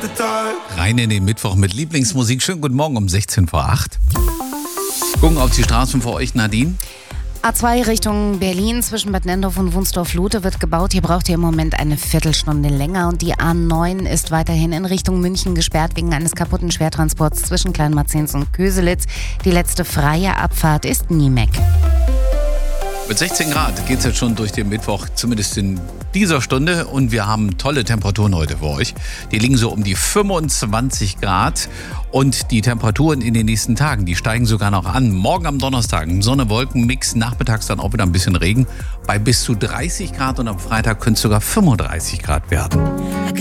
Rein in den Mittwoch mit Lieblingsmusik. Schönen guten Morgen um 16 vor 8. Gucken auf die Straßen für euch, Nadine. A2 Richtung Berlin zwischen Bad Nenndorf und Wunstorf-Lute wird gebaut. Hier braucht ihr im Moment eine Viertelstunde länger. Und die A9 ist weiterhin in Richtung München gesperrt wegen eines kaputten Schwertransports zwischen Kleinmarzens und Köselitz. Die letzte freie Abfahrt ist Niemek. Mit 16 Grad geht es jetzt schon durch den Mittwoch, zumindest in dieser Stunde. Und wir haben tolle Temperaturen heute für euch. Die liegen so um die 25 Grad. Und die Temperaturen in den nächsten Tagen, die steigen sogar noch an. Morgen am Donnerstag Sonne-Wolken-Mix, nachmittags dann auch wieder ein bisschen Regen. Bei bis zu 30 Grad und am Freitag könnte es sogar 35 Grad werden.